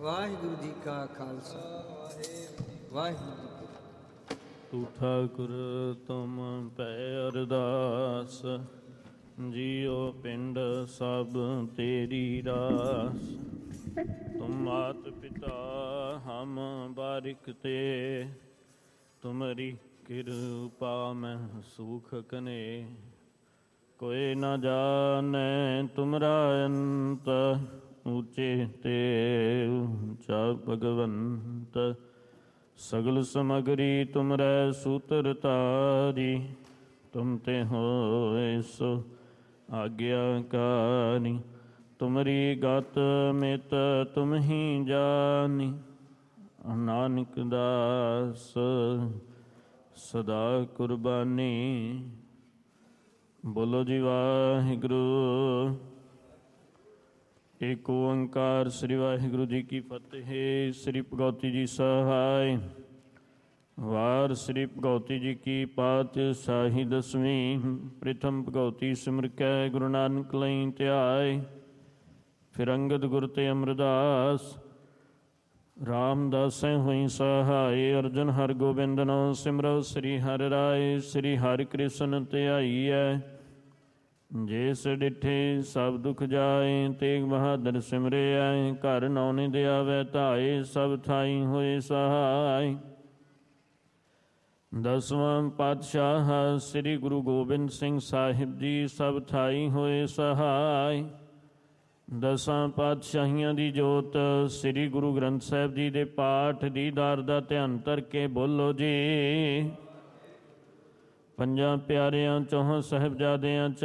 ਵਾਹਿਗੁਰੂ ਜੀ ਕਾ ਖਾਲਸਾ ਵਾਹਿਗੁਰੂ ਜੀ ਕੀ ਫਤਿਹ। ਤੂੰ ਠਾਕੁਰ ਤੁਮ ਪੈ ਅਰਦਾਸ, ਜੀਉ ਪਿੰਡ ਸਭ ਤੇਰੀ ਰਾਸ। ਤੁਮ ਮਾਤ ਪਿਤਾ ਹਮ ਬਾਰਿਕ ਤੇ, ਤੁਮਰੀ ਕਿਰਪਾ ਮੈਂ ਸੁਖ ਕਨੇ। ਕੋਈ ਨਾ ਜਾਣੈ ਤੁਮਰਾ ਅੰਤ, ਊਚੇ ਤੇ ਊਚਾ ਭਗਵੰਤ। ਸਗਲ ਸਮਗਰੀ ਤੁਮਰੈ ਸੂਤਰ ਤਾਰੀ, ਤੁਮ ਤੇ ਹੋਏ ਸੋ ਆਗਿਆਕਾਰੀ। ਤੁਮਰੀ ਗਤ ਮਿਤ ਤੁਮ ਹੀ ਜਾਨੀ, ਨਾਨਕ ਦਾਸ ਸਦਾ ਕੁਰਬਾਨੀ। ਬੋਲੋ ਜੀ ਵਾਹਿਗੁਰੂ। ਏਕ ਓੰਕਾਰ ਸ੍ਰੀ ਵਾਹਿਗੁਰੂ ਜੀ ਕੀ ਫਤਿਹ। ਸ੍ਰੀ ਭਗਉਤੀ ਜੀ ਸਹਾਇ। ਵਾਰ ਸ੍ਰੀ ਭਗਉਤੀ ਜੀ ਕੀ ਪਾਤਸ਼ਾਹੀ ਦਸਵੀਂ। ਪ੍ਰਥਮ ਭਗਉਤੀ ਸਿਮਰ ਕੈ ਗੁਰੂ ਨਾਨਕ ਲਈ ਧਿਆਏ। ਫਿਰ ਅੰਗਦ ਗੁਰ ਤੇ ਅਮਰਦਾਸ, ਰਾਮਦਾਸੈ ਹੋਈ ਸਹਾਇ। ਅਰਜਨ ਹਰਿ ਗੋਬਿੰਦ ਨੋ ਸਿਮਰੋ ਸ੍ਰੀ ਹਰਿ ਰਾਏ। ਸ੍ਰੀ ਹਰਿ ਕ੍ਰਿਸ਼ਨ ਧਿਆਈਐ, ਜਿਸ ਡਿਠੇ ਸਭ ਦੁਖ ਜਾਏ। ਤੇਗ ਬਹਾਦਰ ਸਿਮਰਿਐ, ਘਰ ਨੌ ਨਿਧ ਆਵੈ ਧਾਏ। ਸਭ ਥਾਈ ਹੋਏ ਸਹਾਇ। ਦਸਵਾਂ ਪਾਤਸ਼ਾਹ ਸ੍ਰੀ ਗੁਰੂ ਗੋਬਿੰਦ ਸਿੰਘ ਸਾਹਿਬ ਜੀ ਸਭ ਥਾਈ ਹੋਏ ਸਹਾਇ। ਦਸਾਂ ਪਾਤਸ਼ਾਹੀਆਂ ਦੀ ਜੋਤ ਸ੍ਰੀ ਗੁਰੂ ਗ੍ਰੰਥ ਸਾਹਿਬ ਜੀ ਦੇ ਪਾਠ ਦੀਦਾਰ ਦਾ ਧਿਆਨ ਧਰ ਕੇ ਬੋਲੋ ਜੀ। ਪੰਜਾਂ ਪਿਆਰਿਆਂ ਚੌਹਾਂ ਸਾਹਿਬਜ਼ਾਦਿਆਂ